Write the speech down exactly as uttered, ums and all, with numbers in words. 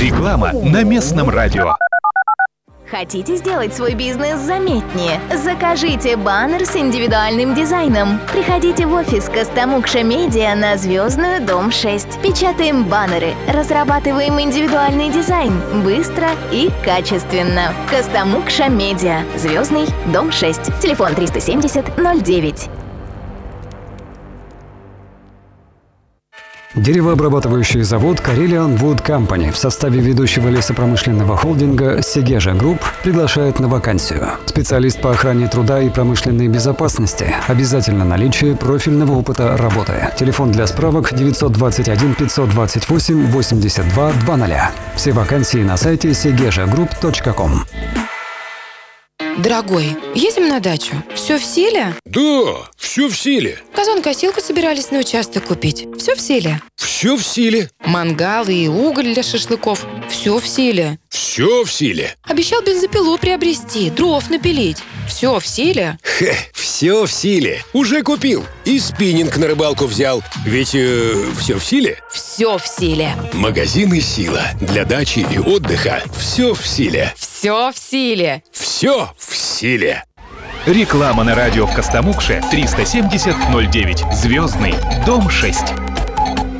Реклама на местном радио. Хотите сделать свой бизнес заметнее? Закажите баннер с индивидуальным дизайном. Приходите в офис Костомукша Медиа на Звездную, дом шесть. Печатаем баннеры, разрабатываем индивидуальный дизайн. Быстро и качественно. Костомукша Медиа, Звездный, дом шесть. Телефон триста семьдесят ноль девять. Деревообрабатывающий завод Karelian Wood Company в составе ведущего лесопромышленного холдинга Сегежа Групп приглашает на вакансию. Специалист по охране труда и промышленной безопасности. Обязательно наличие профильного опыта работы. Телефон для справок девятьсот двадцать один пятьсот двадцать восемь восемьдесят два двадцать. Все вакансии на сайте сегежа групп точка ком. Дорогой, едем на дачу. Все в силе? Да, все в силе. Газонокосилку собирались на участок купить. Все в силе? Все в силе. Мангалы и уголь для шашлыков. Все в силе. Все в силе. Обещал бензопилу приобрести, дров напилить. Все в силе? Хе, все в силе. Уже купил. И спиннинг на рыбалку взял. Ведь э, все в силе. Все в силе. Магазины «Сила». Для дачи и отдыха все в силе. Все в силе. Все в силе. Реклама на радио в Костомукше триста семьдесят ноль девять. Звездный, дом шесть.